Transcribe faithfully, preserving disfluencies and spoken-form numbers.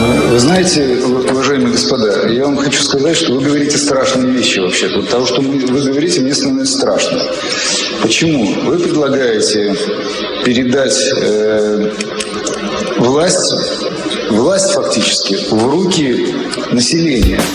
Вы знаете, уважаемые господа, я вам хочу сказать, что вы говорите страшные вещи вообще. Вот того, что вы говорите, мне становится страшно. Почему? Вы предлагаете передать э, власть, власть фактически в руки населения.